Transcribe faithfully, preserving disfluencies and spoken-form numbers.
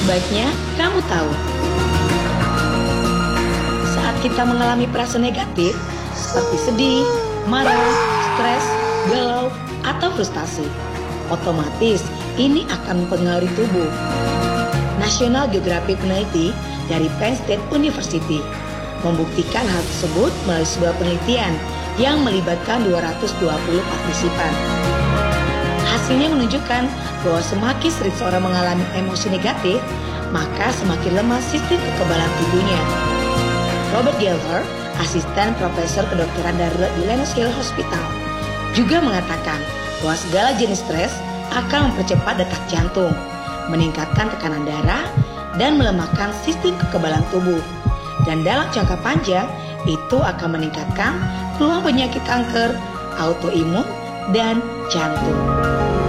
sebaiknya kamu tahu. Saat kita mengalami perasaan negatif seperti sedih, marah, stres, galau, atau frustasi, otomatis ini akan mempengaruhi tubuh. National Geographic peneliti dari Penn State University membuktikan hal tersebut melalui sebuah penelitian yang melibatkan dua ratus dua puluh partisipan. Hasilnya menunjukkan bahwa semakin sering seorang mengalami emosi negatif, maka semakin lemah sistem kekebalan tubuhnya. Robert Geller, asisten profesor kedokteran darurat di Lenox Hill Hospital, juga mengatakan bahwa segala jenis stres akan mempercepat detak jantung, meningkatkan tekanan darah, dan melemahkan sistem kekebalan tubuh. Dan dalam jangka panjang, itu akan meningkatkan peluang penyakit kanker, autoimun, dan jantung.